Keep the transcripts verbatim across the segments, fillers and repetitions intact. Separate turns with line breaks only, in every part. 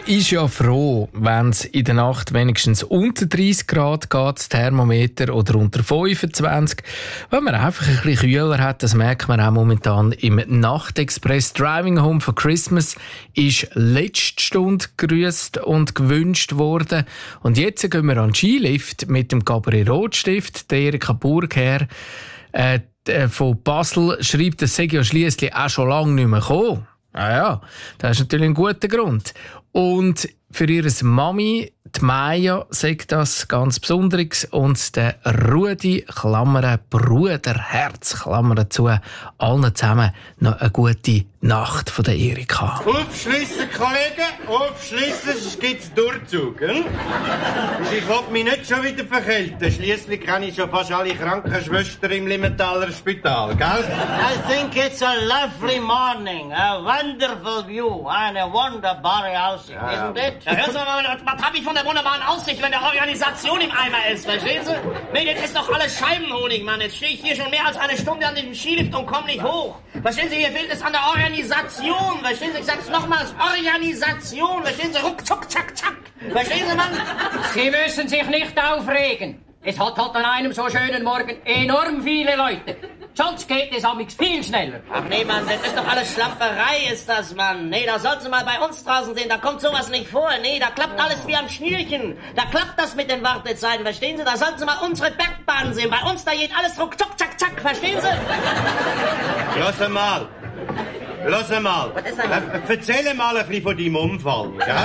ist ja froh, wenn es in der Nacht wenigstens unter dreißig Grad geht, das Thermometer, oder unter fünfundzwanzig. Wenn man einfach ein bisschen kühler hat, das merkt man auch momentan im Nachtexpress. Driving Home for Christmas ist letzte Stunde gegrüßt und gewünscht worden. Und jetzt gehen wir an den Skilift mit dem Gabriel Rotstift, der Erika Burgherr äh, von Basel schreibt, das sei ja schliesslich auch schon lange nicht mehr gekommen. Ah ja, das ist natürlich ein guter Grund. Und für ihre Mami, die Maya, sagt das ganz Besonderes. Und der Rudi, Klammern, Bruderherz, Klammern zu, allen zusammen noch eine gute Nacht von der Erika.
Aufschliessen, Kollegen, aufschliessen, sonst gibt's Durchzug. Hm? Ich will mich nicht schon wieder verkälten. Schliesslich kenne ich schon fast alle Krankenschwestern im Limmentaler Spital, gell?
I think it's a lovely morning, a wonderful view, eine wunderbare Aussicht,
Ja,
isn't it?
Ja, hören Sie mal, was hab ich von der wunderbaren Aussicht, wenn der Organisation im Eimer ist, verstehen Sie? Nee, jetzt ist doch alles Scheibenhonig, Mann. Jetzt stehe ich hier schon mehr als eine Stunde an diesem Skilift und komme nicht hoch. Verstehen Sie, hier fehlt es an der Organisation. Verstehen Sie, ich sag's nochmals, Organisation. Verstehen Sie, ruck, zuck, zack, zack. Verstehen Sie, Mann?
Sie müssen sich nicht aufregen. Es hat halt an einem so schönen Morgen enorm viele Leute. Sonst geht es amigs viel schneller.
Ach nee, Mann, das ist doch alles Schlamperei, ist das, Mann. Nee, da sollten Sie mal bei uns draußen sehen, da kommt sowas nicht vor. Nee, da klappt alles wie am Schnürchen. Da klappt das mit den Wartezeiten, verstehen Sie? Da sollten Sie mal unsere Bergbahnen sehen. Bei uns, da geht alles ruck, zuck, zack, zack, verstehen Sie?
Lass mal. Lass mal.
Was ist denn?
Äh, erzähl mal ein bisschen von deinem Unfall, gell?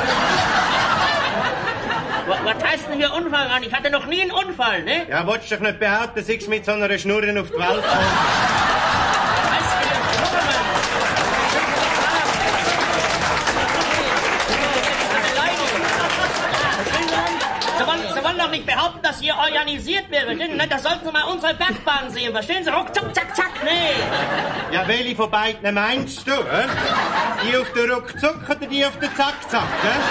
Was heißt denn hier Unfall, Mann? Ich hatte noch nie einen Unfall, ne?
Ja, wolltest du doch nicht behaupten, siehst du mit so einer Schnurren auf die Welt kommen?
Sie wollen, Sie wollen doch nicht behaupten, dass hier organisiert wird, verstehen Sie? Da sollten Sie mal unsere Bergbahn sehen, verstehen Sie? Ruck, zuck, zack, zack, nee.
Ja, welche von beiden meinst du, hä? Die auf der Ruckzuck oder die auf der Zack-Zack, hä?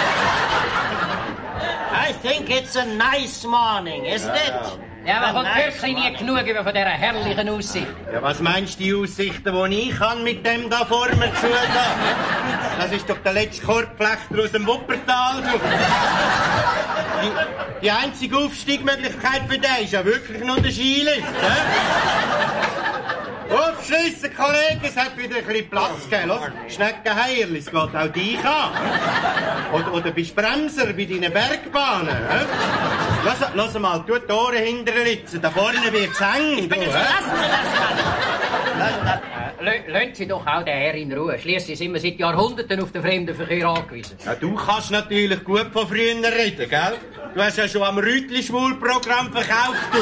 I think it's a nice morning, isn't it?
Ja, man kommt
Nice
wirklich nie
morning.
genug über von dieser herrlichen Aussicht.
Ja, was meinst du, die Aussichten, die ich habe mit dem da vor mir zu da? Das ist doch der letzte Korbflechter aus dem Wuppertal, du. Die, die einzige Aufstiegsmöglichkeit für dich ist ja wirklich nur der Skilift, hä? Aufschliessen, Kollegen, es hat wieder ein bisschen Platz gegeben. Los, Schneckenheierli, es geht auch dich an. Oder, oder bist Bremser bei deinen Bergbahnen, hä? Lass, lass mal, tu die Ohren hinterher litzen, da vorne wird's eng.
Ich bin
du,
jetzt so,
hä?
lassen Sie das, Mann. Lassen das.
Äh, Lassen Sie doch auch den Herr in Ruhe. Schliesslich sind wir seit Jahrhunderten auf den Fremdenverkehr angewiesen.
Ja, du kannst natürlich gut von früher reden, gell? Du hast ja schon am Rütli-Schwul-Programm verkauft, du.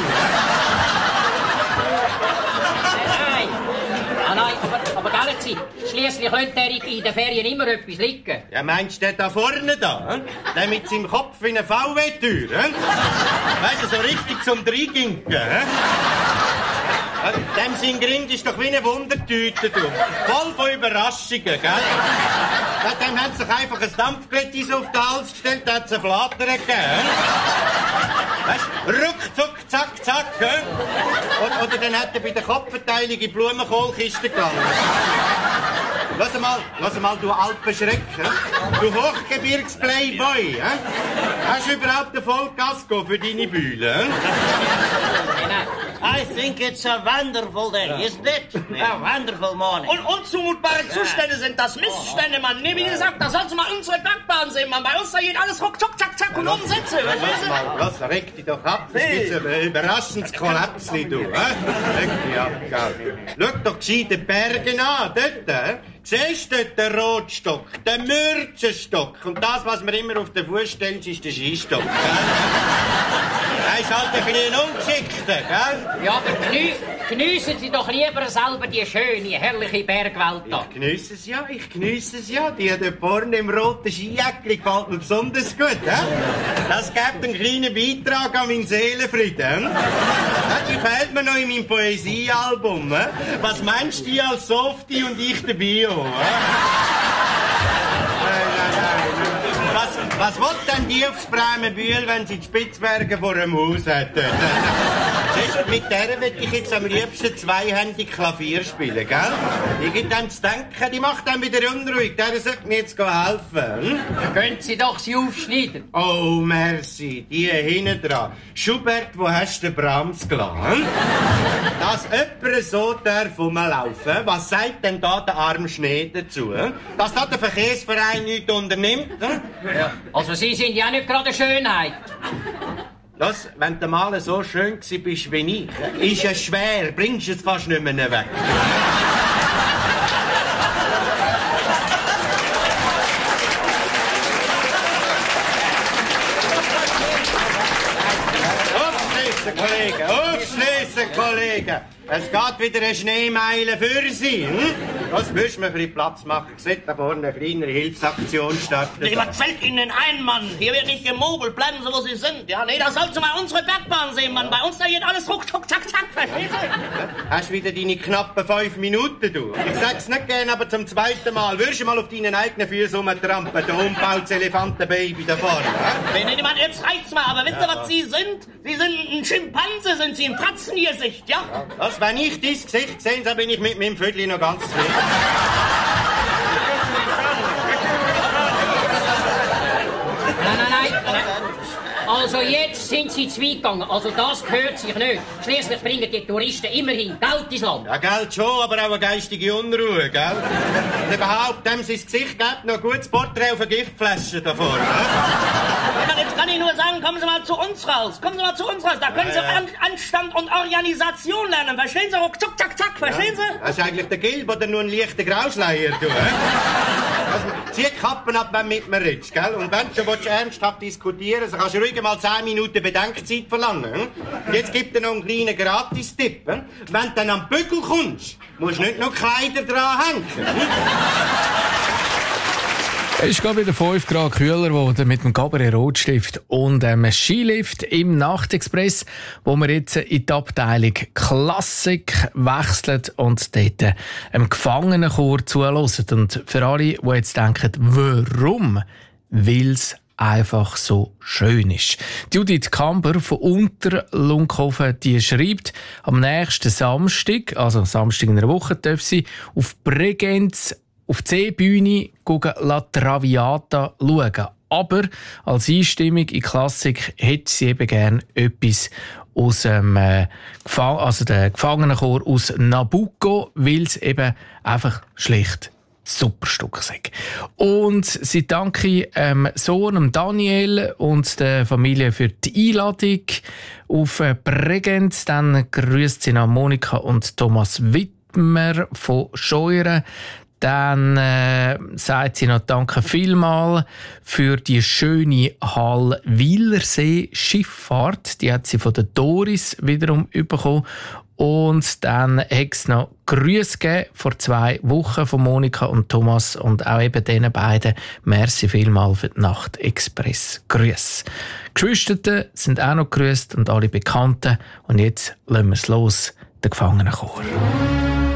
Nein, ah, nein, aber, aber gell Sie, schliesslich lässt der in den Ferien immer etwas liegen.
Ja, meinst du den da vorne da, hä? Der mit seinem Kopf wie eine V W-Tür, hä? Weißt du, so richtig zum Dreiginken, hä? Ja, dem sein Grind ist doch wie eine Wundertüte, du. Voll von Überraschungen, gell? Ja, dem hat sich einfach ein Dampfglättis auf den Hals gestellt, da hat's einen Flatter gegeben, hä? Weißt du, ruckzuck, zack, zack, hä? Oder, oder dann hat er bei der Kopfverteilung in die Blumenkohlkiste gelandet. Lass mal, lass mal, du Alpenschreck, hä? Du Hochgebirgs-Playboy, hä? Hast du überhaupt einen Vollkasko für deine Bühne, hä?
I think it's a wonderful day, isn't it? A wonderful morning.
Und unzumutbare Zustände sind das Missstände, Mann. Nee, wie gesagt, da sollten Sie mal unsere Bergbahn sehen, Mann. Bei uns da geht alles ruck, zuck, zack, zack und umsetze.
Lass mal, lass, reg dich doch ab. Es gibt ein überraschendes Kollaps, du, hä? Reg dich ab, gell? Schau doch gescheit die Berge an, dort, hä? Siehst du dort den Rotstock, den Mürzenstock? Und das, was man immer auf den Fuß stellt, ist der Skistock, gell? Er ist halt ein bisschen ungeschickter, gell?
Ja, aber genü geniessen Sie doch lieber selber die schöne, herrliche Bergwelt da.
Ich geniesse es ja, ich geniesse es ja. Die dort vorne im roten Skijäckli gefällt mir besonders gut, hä? Das gibt einen kleinen Beitrag an meinen Seelenfrieden. Ja, die fehlt mir noch in meinem Poesiealbum, hä? Was meinst du als Softie und ich der Bio, hä? Nein, nein, nein. Was, was will denn die aufs Bremenbühl, wenn sie die Spitzbergen vor dem Haus hat? Siehst, mit der will ich jetzt am liebsten zweihändig Klavier spielen, gell? Ich gebe dem zu denken, die macht dann wieder unruhig. Der sollte mir jetzt helfen. Hm?
Können Sie doch sie aufschneiden.
Oh, merci. Die hinten dran. Schubert, wo hast du den Brahms gelassen? Dass jemand so darf rumlaufen, was sagt denn da der arme Schnee dazu? Dass da der Verkehrsverein nichts unternimmt?
Ja. Also Sie sind ja nicht gerade eine Schönheit.
Das, wenn du mal so schön gsi bist wie ich, ist es schwer, bringst es fast nicht mehr weg. Aufschliessen, Kollegen, aufschliessen, Kollegen. Es geht wieder eine Schneemeile für Sie. Hm? Das müssen wir ein bisschen Platz machen. Seht da vorne eine kleine Hilfsaktion starten.
Nee, was fällt Ihnen ein, Mann? Hier wird nicht gemogelt. Bleiben Sie, wo Sie sind. Ja, nee, da sollst du mal unsere Bergbahn sehen, Mann. Bei uns da geht alles ruck, tuck, zack, zack. Verstehst du?
Hast wieder deine knappen fünf Minuten, du. Ich sag's nicht gern, aber zum zweiten Mal. Würdest du mal auf deinen eigenen Füßen rumtrampen? Da umbaut das Elefantenbaby da vorne.
Nee, nee, Mann, jetzt reicht's mal. Aber wisst ihr, was Sie sind? Sie sind ein Schimpanse, sind Sie. Ein Pratzengesicht, ja?
Das, wenn ich dein Gesicht sehe, dann bin ich mit meinem Viertel noch ganz zufrieden.
Nein, nein, nein, nein. Also jetzt sind Sie zu weit gegangen. Also das gehört sich nicht. Schließlich bringen die Touristen immerhin Geld ins Land.
Ja, Geld schon, aber auch eine geistige Unruhe, gell? Und überhaupt, dem sein Gesicht gibt noch ein gutes Porträt auf eine Giftflasche da vorne.
Ja, jetzt kann ich nur sagen, kommen Sie mal zu uns raus. Kommen Sie mal zu uns raus. Da können Sie An Anstand und Organisation lernen. Verstehen Sie? Ruck, zuck, zack, zack. Verstehen Sie?
Ja, das ist eigentlich der Gilb oder nur ein leichter Grausleier, du, hä? Also, zieh die Kappen ab, wenn du mit mir redest, gell? Und wenn du schon ernsthaft diskutieren willst, kannst du ruhig mal zehn Minuten Bedenkzeit verlangen. Hm? Und jetzt gibt dir noch einen kleinen Gratis-Tipp. Hm? Wenn du dann am Bügel kommst, musst du nicht noch Kleider dran hängen. Hm?
Es ist gerade wieder fünf Grad kühler geworden mit dem Cabaret Rotstift und einem Skilift im Nachtexpress, wo wir jetzt in die Abteilung Klassik wechseln und dort einem Gefangenenchor zuhören. Und für alle, die jetzt denken, warum? Weil es einfach so schön ist. Judith Kamper von Unterlunkhofen, die schreibt, am nächsten Samstag, also Samstag in der Woche, darf sie auf Bregenz auf die Seebühne La Traviata schauen. Aber als Einstimmung in Klassik hätte sie eben gerne etwas aus dem äh, Gefang- also der Gefangenenchor aus Nabucco, weil es eben einfach schlicht super Stück sind. Und sie danke ähm, Sohn Daniel und der Familie für die Einladung auf äh, Bregenz. Dann grüßt sie nach Monika und Thomas Wittmer von Scheuren. Dann äh, sagt sie noch Danke vielmal für die schöne Hall-Wielersee Schifffahrt. Die hat sie von der Doris wiederum bekommen. Und dann hat es noch Grüße gegeben vor zwei Wochen von Monika und Thomas und auch eben diesen beiden. Merci vielmal für die Nacht-Express. Grüße. Geschwister sind auch noch grüßt und alle Bekannten. Und jetzt lassen wir es los, der Gefangenenchor.